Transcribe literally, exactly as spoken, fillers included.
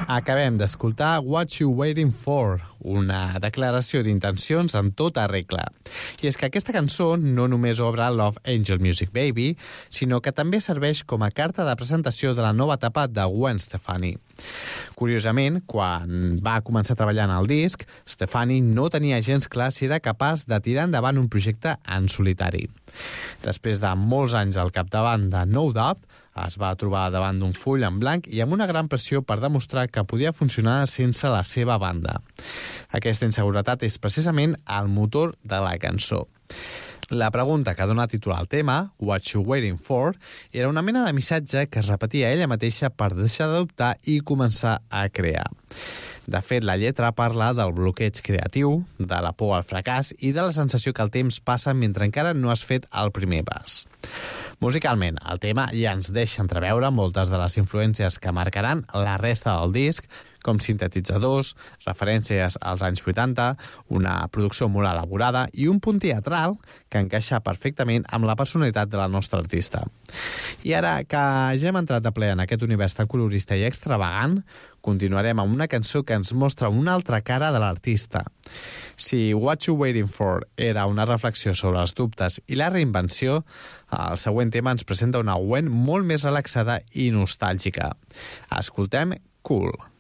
Acabem d'escoltar What You Waiting For, una declaració d'intencions en tota regla. I és que aquesta cançó no només obre Love Angel Music Baby, sinó que també serveix com a carta de presentació de la nova etapa de Gwen Stefani. Curiosament, quan va començar a treballar en el disc, Stefani no tenia gens clar si era capaç de tirar endavant un projecte en solitari. Després de molts anys al capdavant de No Doubt, es va trobar davant d'un full en blanc i amb una gran pressió per demostrar que podia funcionar sense la seva banda. Aquesta inseguretat és precisament el motor de la cançó. La pregunta que dona títol al tema, What You Waiting For, era una mena de missatge que es repetia ella mateixa per deixar de dubtar i començar a crear. De fet, la lletra parla del bloqueig creatiu, de la por al fracàs i de la sensació que el temps passa mentre encara no has fet el primer pas. Musicalment, el tema ja ens deixa entreveure moltes de les influències que marcaran la resta del disc, com sintetitzadors, referències als anys vuitanta, una producció molt elaborada i un punt teatral que encaixa perfectament amb la personalitat de la nostra artista. I ara que ja hem entrat de ple en aquest univers tan colorista i extravagant, continuarem amb una cançó que ens mostra una altra cara de l'artista. Si What You Waiting For era una reflexió sobre els dubtes i la reinvenció, el següent tema ens presenta una Gwen molt més relaxada i nostàlgica. Escoltem Cool.